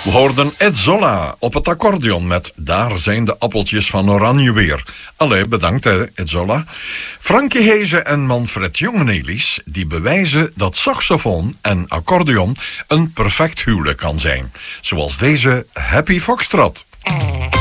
We hoorden Ed Zolla op het accordeon met Daar zijn de appeltjes van Oranje weer. Allee, bedankt Ed Zolla. Frankie Hezen en Manfred Jongenelies die bewijzen dat saxofoon en accordeon een perfect huwelijk kan zijn. Zoals deze Happy Foxtrot.